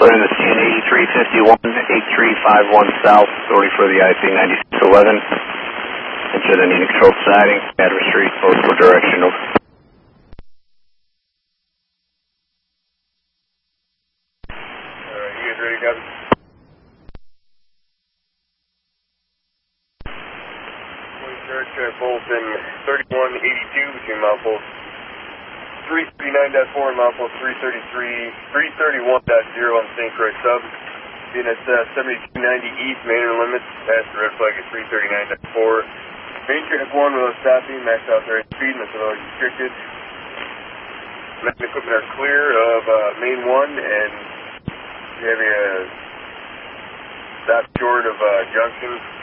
clearing the scene 8351, 8351 south, sorry for the IP 9611. Enter the needing control siding, Adams Street, postal direction, over. Alright, you guys ready, Captain? Church Bolton 3182 between milepost 339.4 and milepost 331.0 on St. Croix sub. Being at 7290 east, main limits, past the red flag at 339.4. Main track 1 without stopping, max authorized speed, and that's otherwise restricted. Main equipment are clear of main 1, and we have a stop short of junction.